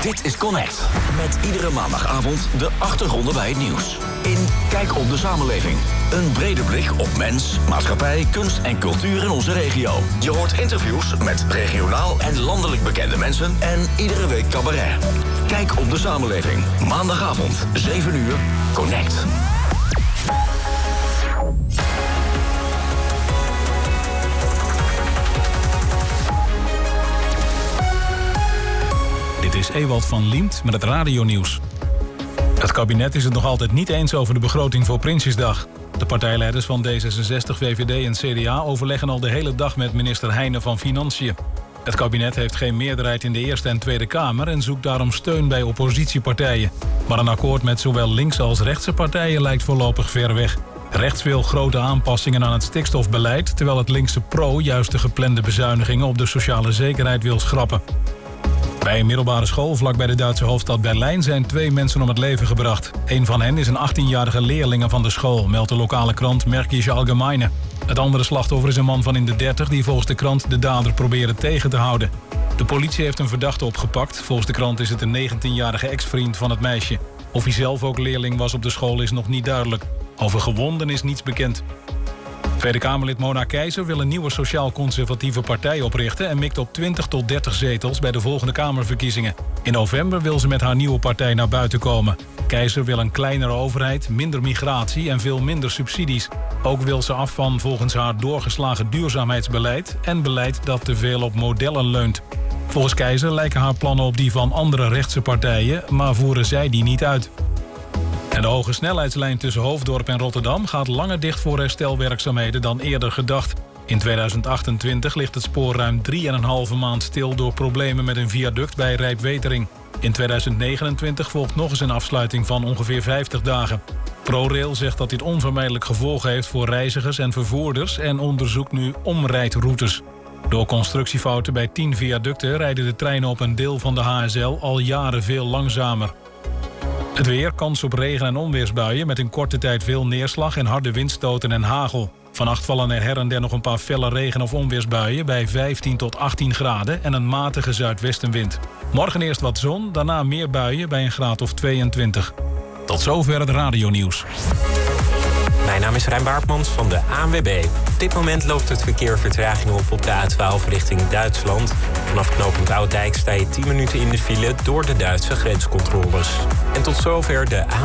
Dit is Connect. Met iedere maandagavond de achtergronden bij het nieuws. In Kijk op de samenleving. Een brede blik op mens, maatschappij, kunst en cultuur in onze regio. Je hoort interviews met regionaal en landelijk bekende mensen en iedere week cabaret. Kijk op de samenleving. Maandagavond, 7 uur, Connect. Dit is Ewald van Liemt met het radionieuws. Het kabinet is het nog altijd niet eens over de begroting voor Prinsjesdag. De partijleiders van D66, VVD en CDA overleggen al de hele dag met minister Heijnen van Financiën. Het kabinet heeft geen meerderheid in de Eerste en Tweede Kamer en zoekt daarom steun bij oppositiepartijen. Maar een akkoord met zowel linkse als rechtse partijen lijkt voorlopig ver weg. Rechts wil grote aanpassingen aan het stikstofbeleid, terwijl het linkse PRO juist de geplande bezuinigingen op de sociale zekerheid wil schrappen. Bij een middelbare school vlakbij de Duitse hoofdstad Berlijn zijn 2 mensen om het leven gebracht. Een van hen is een 18-jarige leerlinge van de school, meldt de lokale krant Märkische Allgemeine. Het andere slachtoffer is een man van in de 30 die volgens de krant de dader probeerde tegen te houden. De politie heeft een verdachte opgepakt. Volgens de krant is het een 19-jarige ex-vriend van het meisje. Of hij zelf ook leerling was op de school is nog niet duidelijk. Over gewonden is niets bekend. Tweede Kamerlid Mona Keizer wil een nieuwe sociaal-conservatieve partij oprichten en mikt op 20 tot 30 zetels bij de volgende Kamerverkiezingen. In november wil ze met haar nieuwe partij naar buiten komen. Keizer wil een kleinere overheid, minder migratie en veel minder subsidies. Ook wil ze af van volgens haar doorgeslagen duurzaamheidsbeleid en beleid dat te veel op modellen leunt. Volgens Keizer lijken haar plannen op die van andere rechtse partijen, maar voeren zij die niet uit. En de hoge snelheidslijn tussen Hoofddorp en Rotterdam gaat langer dicht voor herstelwerkzaamheden dan eerder gedacht. In 2028 ligt het spoor ruim 3,5 maand stil door problemen met een viaduct bij Rijpwetering. In 2029 volgt nog eens een afsluiting van ongeveer 50 dagen. ProRail zegt dat dit onvermijdelijk gevolgen heeft voor reizigers en vervoerders en onderzoekt nu omrijdroutes. Door constructiefouten bij 10 viaducten rijden de treinen op een deel van de HSL al jaren veel langzamer. Het weer, kans op regen- en onweersbuien met in korte tijd veel neerslag en harde windstoten en hagel. Vannacht vallen er her en der nog een paar felle regen- of onweersbuien bij 15 tot 18 graden en een matige zuidwestenwind. Morgen eerst wat zon, daarna meer buien bij een graad of 22. Tot zover het radionieuws. Mijn naam is Rijn Baartmans van de ANWB. Op dit moment loopt het verkeer vertragingen op de A12 richting Duitsland. Vanaf knooppunt Ouddijk sta je 10 minuten in de file door de Duitse grenscontroles. En tot zover de ANWB.